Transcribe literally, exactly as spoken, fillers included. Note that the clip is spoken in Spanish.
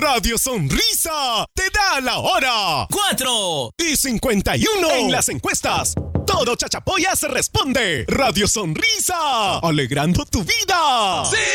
Radio Sonrisa te da la hora. Cuatro y cincuenta y uno en las encuestas. Todo Chachapoyas responde. Radio Sonrisa, alegrando tu vida. ¡Sí!